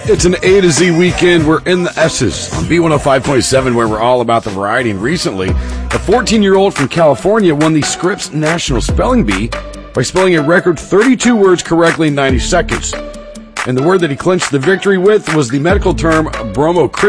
It's an A to Z weekend. We're in the S's on B105.7, where we're all about the variety. And recently, a 14-year-old from California won the Scripps National Spelling Bee by spelling a record 32 words correctly in 90 seconds. And the word that he clinched the victory with was the medical term bromocriptine.